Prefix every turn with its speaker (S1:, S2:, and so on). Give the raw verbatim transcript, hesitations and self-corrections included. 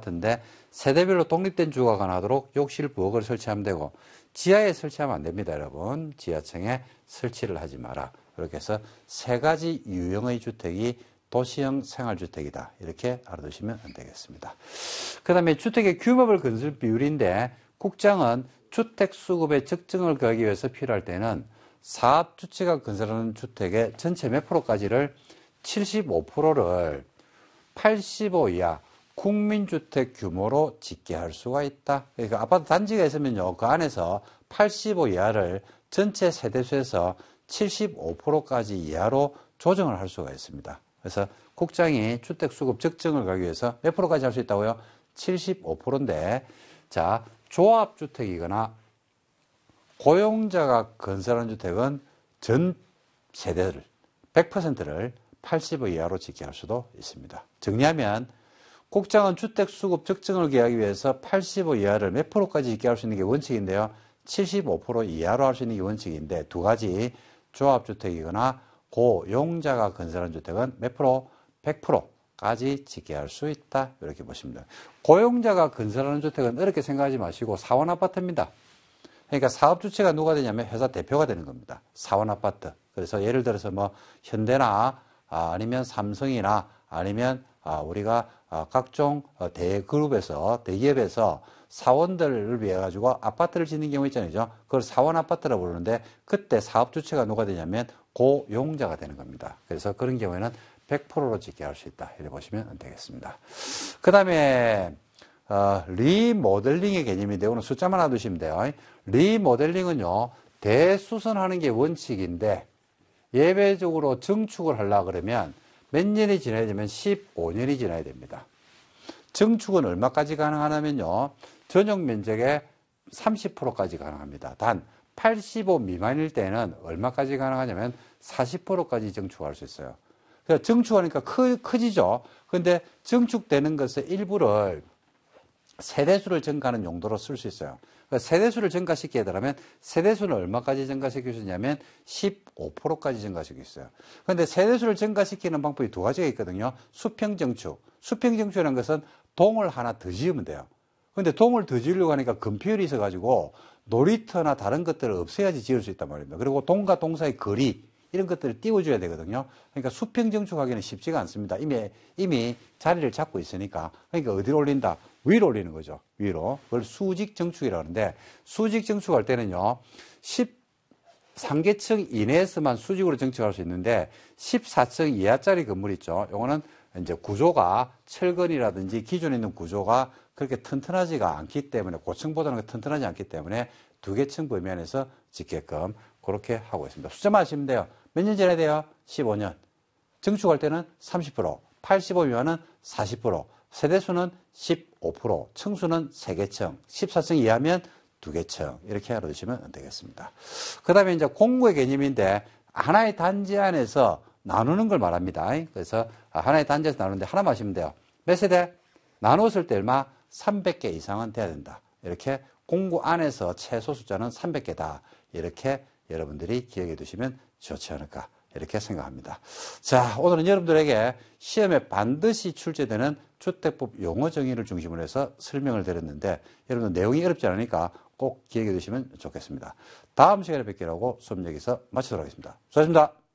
S1: 아파트인데 세대별로 독립된 주거가 가능하도록 욕실, 부엌을 설치하면 되고 지하에 설치하면 안 됩니다, 여러분. 지하층에 설치를 하지 마라. 이렇게 해서 세 가지 유형의 주택이 도시형 생활주택이다. 이렇게 알아두시면 되겠습니다. 그 다음에 주택의 규모별 건설 비율인데 국장은 주택 수급의 적정을 가기 위해서 필요할 때는 사업주체가 건설하는 주택의 전체 몇 프로까지를 칠십오 퍼센트를 팔십오 이하 국민주택 규모로 짓게 할 수가 있다. 그러니까 아파트 단지가 있으면요, 그 안에서 팔십오 이하를 전체 세대수에서 칠십오 퍼센트까지 이하로 조정을 할 수가 있습니다. 그래서 국장이 주택 수급 적정을 가기 위해서 몇 프로까지 할 수 있다고요? 칠십오 퍼센트인데, 자, 조합주택이거나 고용자가 건설한 주택은 전 세대를, 백 퍼센트를 팔십오 이하로 짓게 할 수도 있습니다. 정리하면 국장은 주택 수급 적정을 기하기 위해서 팔십오 이하를 몇 프로까지 짓게 할 수 있는 게 원칙인데요. 칠십오 퍼센트 이하로 할 수 있는 게 원칙인데, 두 가지 조합주택이거나 고용자가 건설한 주택은 몇 프로? 백 퍼센트까지 짓게 할 수 있다. 이렇게 보시면 돼요. 고용자가 건설하는 주택은 이렇게 생각하지 마시고 사원 아파트입니다. 그러니까 사업 주체가 누가 되냐면 회사 대표가 되는 겁니다. 사원 아파트. 그래서 예를 들어서 뭐 현대나 아, 아니면 삼성이나 아니면 아, 우리가 아, 각종 대그룹에서 대기업에서 사원들을 위해 가지고 아파트를 짓는 경우 있잖아요. 그걸 사원 아파트라고 부르는데 그때 사업 주체가 누가 되냐면 고용자가 되는 겁니다. 그래서 그런 경우에는 백 퍼센트로 짓게 할 수 있다. 이렇게 보시면 되겠습니다. 그 다음에 어, 리모델링의 개념인데 오늘 숫자만 놔두시면 돼요. 리모델링은요, 대수선하는 게 원칙인데 예외적으로 증축을 하려고 그러면 몇 년이 지나야 되면 십오 년이 지나야 됩니다. 증축은 얼마까지 가능하냐면요, 전용 면적의 삼십 퍼센트까지 가능합니다. 단 팔십오 미만일 때는 얼마까지 가능하냐면 사십 퍼센트까지 증축할 수 있어요. 그래서 증축하니까 크, 커지죠. 그런데 증축되는 것의 일부를 세대수를 증가하는 용도로 쓸 수 있어요. 그러니까 세대수를 증가시키게 되려면 세대수는 얼마까지 증가시킬 수 있냐면 십오 퍼센트까지 증가시킬 수 있어요. 그런데 세대수를 증가시키는 방법이 두 가지가 있거든요. 수평증축. 수평증축이라는 것은 동을 하나 더 지으면 돼요. 그런데 동을 더 지으려고 하니까 금피율이 있어가지고 놀이터나 다른 것들을 없애야지 지을 수 있단 말입니다. 그리고 동과 동 사이 거리 이런 것들을 띄워줘야 되거든요. 그러니까 수평증축하기는 쉽지가 않습니다. 이미, 이미 자리를 잡고 있으니까. 그러니까 어디로 올린다? 위로 올리는 거죠. 위로. 그걸 수직증축이라고 하는데, 수직증축할 때는요, 십삼 계층 이내에서만 수직으로 증축할 수 있는데, 십사 층 이하짜리 건물 있죠. 요거는 이제 구조가 철근이라든지 기존에 있는 구조가 그렇게 튼튼하지가 않기 때문에, 고층보다는 튼튼하지 않기 때문에 두 개층 범위 안에서 짓게끔 그렇게 하고 있습니다. 숫자만 하시면 돼요. 몇 년 지나야 돼요? 십오 년. 증축할 때는 삼십 퍼센트, 팔십오 미만은 사십 퍼센트, 세대수는 십오 퍼센트, 층수는 세 개층, 십사 층 이하면 두 개층. 이렇게 알아두시면 되겠습니다. 그 다음에 이제 공구의 개념인데, 하나의 단지 안에서 나누는 걸 말합니다. 그래서 하나의 단지에서 나누는데 하나만 하시면 돼요. 몇 세대? 나눴을 때 얼마? 삼백 개 이상은 돼야 된다. 이렇게 공구 안에서 최소 숫자는 삼백 개다. 이렇게 여러분들이 기억해 두시면 좋지 않을까. 이렇게 생각합니다. 자, 오늘은 여러분들에게 시험에 반드시 출제되는 주택법 용어 정의를 중심으로 해서 설명을 드렸는데, 여러분들 내용이 어렵지 않으니까 꼭 기억해 두시면 좋겠습니다. 다음 시간에 뵙기로 하고 수업 여기서 마치도록 하겠습니다. 수고하셨습니다.